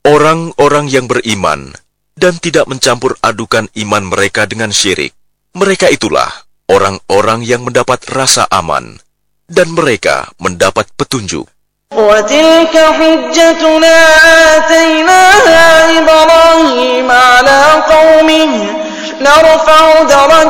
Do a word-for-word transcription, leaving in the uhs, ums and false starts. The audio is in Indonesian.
Orang-orang yang beriman dan tidak mencampur adukan iman mereka dengan syirik, mereka itulah orang-orang yang mendapat rasa aman, dan mereka mendapat petunjuk. وَتِلْكَ حُجَّتُنَا آتَيْنَاهَا إِبْرَاهِيمَ عَلَىٰ قَوْمِهِ نَرْفَعُ دَرَجَاتٍ